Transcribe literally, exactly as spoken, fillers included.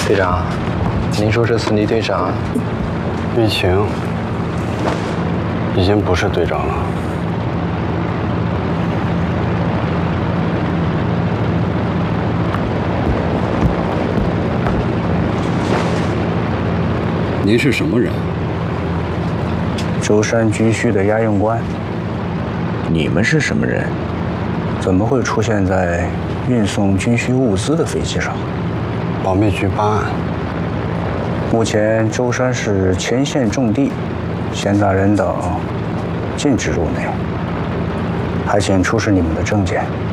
队长，您说这司离队长， 玉晴已经不是队长了。 您是什么人？ 舟山军需的押运官。 你们是什么人？ 怎么会出现在运送军需物资的飞机上？ 保密局办案。 目前舟山是前线重地，闲杂人等禁止入内。还请出示你们的证件。